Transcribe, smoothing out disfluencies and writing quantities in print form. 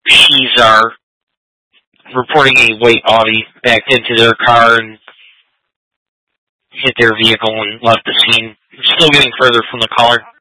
She's reporting a white Audi backed into their car and hit their vehicle and left the scene. Still getting further from the caller.